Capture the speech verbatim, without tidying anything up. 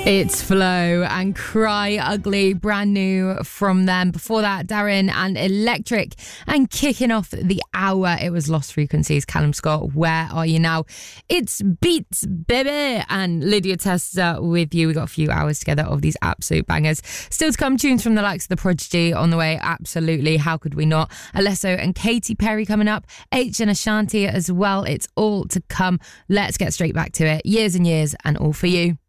It's Flow and Cry Ugly, brand new from them. Before that, Darren and Electric. And kicking off the hour, it was Lost Frequencies, Callum Scott, Where Are You Now? It's Beats, baby, and Lydia Testa with you. We got a few hours together of these absolute bangers. Still to come, tunes from the likes of The Prodigy on the way, absolutely. How could we not? Alesso and Katy Perry coming up. H and Ashanti as well. It's all to come. Let's get straight back to it. Years and years and all for you.